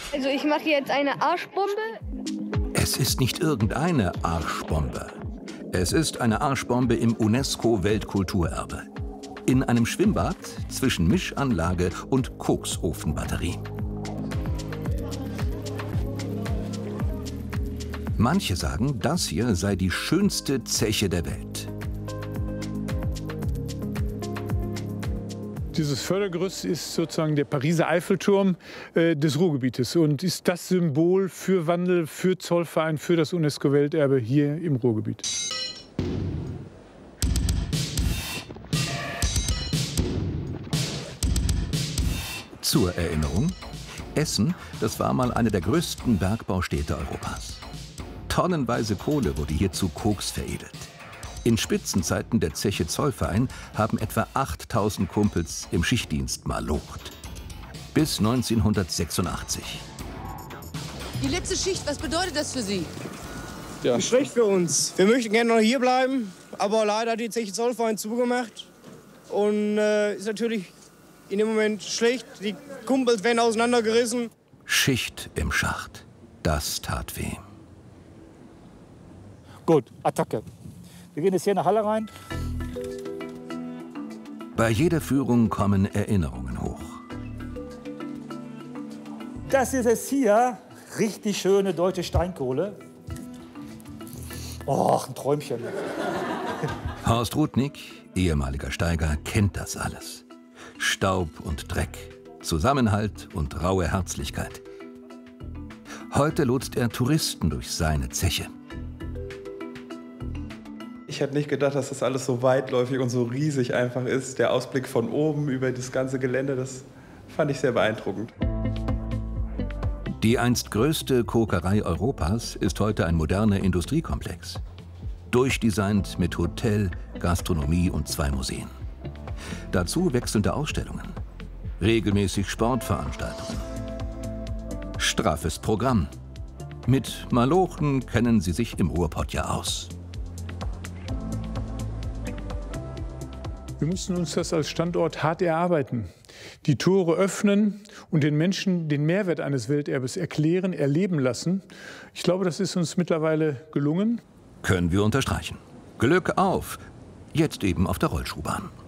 Also ich mache jetzt eine Arschbombe. Es ist nicht irgendeine Arschbombe. Es ist eine Arschbombe im UNESCO-Weltkulturerbe. In einem Schwimmbad zwischen Mischanlage und Koksofenbatterie. Manche sagen, das hier sei die schönste Zeche der Welt. Dieses Fördergerüst ist sozusagen der Pariser Eiffelturm des Ruhrgebietes und ist das Symbol für Wandel, für Zollverein, für das UNESCO-Welterbe hier im Ruhrgebiet. Zur Erinnerung, Essen, das war mal eine der größten Bergbaustädte Europas. Tonnenweise Kohle wurde hier zu Koks veredelt. In Spitzenzeiten der Zeche Zollverein haben etwa 8000 Kumpels im Schichtdienst malocht. Bis 1986. Die letzte Schicht, was bedeutet das für Sie? Ja. Ist schlecht für uns. Wir möchten gerne noch hier bleiben, aber leider hat die Zeche Zollverein zugemacht. Und ist natürlich in dem Moment schlecht. Die Kumpels werden auseinandergerissen. Schicht im Schacht. Das tat weh. Gut, Attacke. Wir gehen jetzt hier in die Halle rein. Bei jeder Führung kommen Erinnerungen hoch. Das ist jetzt hier richtig schöne deutsche Steinkohle. Och, ein Träumchen. Horst Rudnick, ehemaliger Steiger, kennt das alles. Staub und Dreck, Zusammenhalt und raue Herzlichkeit. Heute lotst er Touristen durch seine Zeche. Ich hätte nicht gedacht, dass das alles so weitläufig und so riesig einfach ist. Der Ausblick von oben über das ganze Gelände, das fand ich sehr beeindruckend. Die einst größte Kokerei Europas ist heute ein moderner Industriekomplex. Durchdesignt mit Hotel, Gastronomie und 2 Museen. Dazu wechselnde Ausstellungen, regelmäßig Sportveranstaltungen. Straffes Programm. Mit Malochen kennen sie sich im Ruhrpott ja aus. Wir mussten uns das als Standort hart erarbeiten. Die Tore öffnen und den Menschen den Mehrwert eines Welterbes erklären, erleben lassen. Ich glaube, das ist uns mittlerweile gelungen. Können wir unterstreichen. Glück auf! Jetzt eben auf der Rollschuhbahn.